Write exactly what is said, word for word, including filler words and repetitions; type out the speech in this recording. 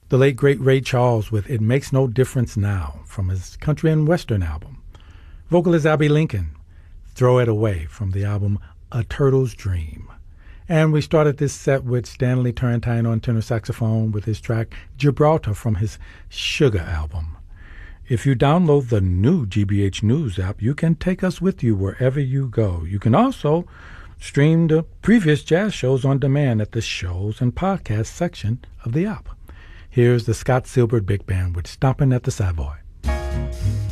The late, great Ray Charles with It Makes No Difference Now from his Country and Western album. Vocalist Abbey Lincoln, Throw It Away from the album A Turtle's Dream. And we started this set with Stanley Turrentine on tenor saxophone with his track Gibraltar from his Sugar album. If you download the new G B H News app, you can take us with you wherever you go. You can also stream the previous jazz shows on demand at the shows and podcasts section of the app. Here's the Scott Silbert Big Band with Stompin' at the Savoy.